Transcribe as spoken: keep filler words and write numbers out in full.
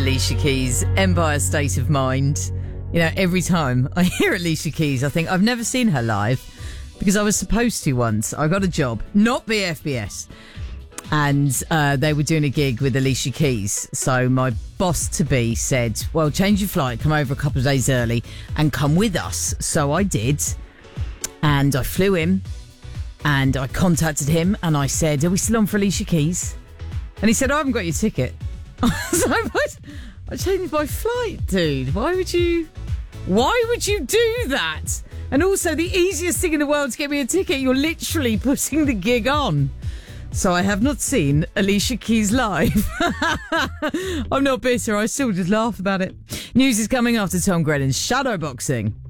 Alicia Keys, Empire State of Mind. You know, every time I hear Alicia Keys, I think I've never seen her live because I was supposed to once. I got a job, not B F B S. And uh, they were doing a gig with Alicia Keys. So my boss-to-be said, well, change your flight, come over a couple of days early and come with us. So I did. And I flew in and I contacted him and I said, are we still on for Alicia Keys? And he said, I haven't got your ticket. So I, I changed my flight, dude. Why would you... Why would you do that? And also, the easiest thing in the world to get me a ticket, you're literally putting the gig on. So I have not seen Alicia Keys live. I'm not bitter. I still just laugh about it. News is coming after Tom Grennan's Shadowboxing.